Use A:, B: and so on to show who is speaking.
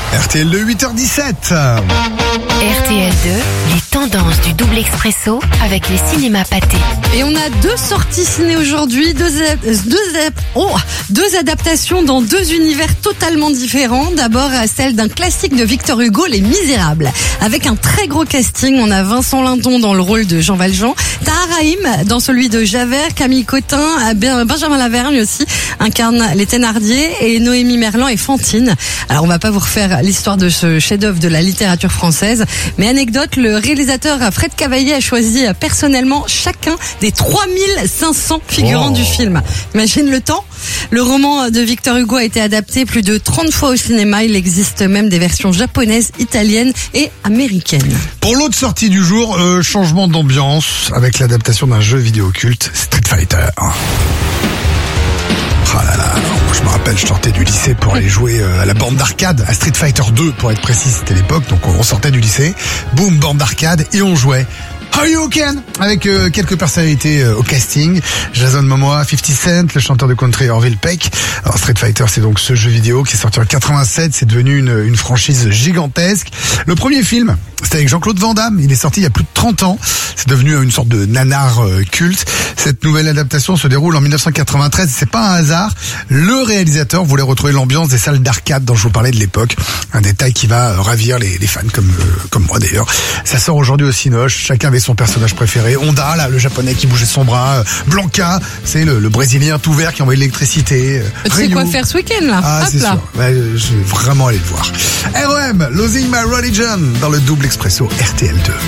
A: RTL 2, 8h17.
B: RTL 2, les tendances du double expresso avec les cinémas pâtés.
C: Et on a deux sorties ciné aujourd'hui, deux adaptations dans deux univers totalement différents. D'abord, celle d'un classique de Victor Hugo, Les Misérables. Avec un très gros casting, on a Vincent Lindon dans le rôle de Jean Valjean, Tahar Rahim dans celui de Javert, Camille Cotin, Benjamin Lavergne aussi incarne les Thénardier et Noémie Merlan et Fantine. Alors on va pas vous refaire l'histoire de ce chef-d'œuvre de la littérature française, mais anecdote, le réalisateur Fred Cavaillé a choisi personnellement chacun des 3500 figurants du film. Imagine le temps. Le roman de Victor Hugo a été adapté plus de 30 fois au cinéma. Il existe même des versions japonaises, italiennes et américaines.
A: Pour l'autre sortie du jour, changement d'ambiance avec l'adaptation d'un jeu vidéo culte, Street Fighter. Ah là là, moi je me rappelle, je sortais du lycée pour aller jouer à la borne d'arcade, à Street Fighter 2 pour être précis, c'était l'époque, donc on sortait du lycée, boum, borne d'arcade et on jouait. How you can avec quelques personnalités au casting, Jason Momoa, 50 Cent, le chanteur de country Orville Peck. Alors Street Fighter, c'est donc ce jeu vidéo qui est sorti en 87, c'est devenu une franchise gigantesque. Le premier film, c'était avec Jean-Claude Van Damme, il est sorti il y a plus de 30 ans, c'est devenu une sorte de nanar culte. Cette nouvelle adaptation se déroule en 1993, c'est pas un hasard, le réalisateur voulait retrouver l'ambiance des salles d'arcade dont je vous parlais de l'époque, un détail qui va ravir les fans comme moi d'ailleurs. Ça sort aujourd'hui au Cinoche, chacun avait son personnage préféré, Honda, là, le japonais qui bougeait son bras, Blanca, c'est le brésilien tout vert qui envoie l'électricité.
C: Tu sais quoi faire ce week-end là?
A: Ah,
C: hop
A: c'est
C: là.
A: sûr. Ouais, je vais vraiment aller le voir. REM, Losing My Religion dans le double expresso RTL 2.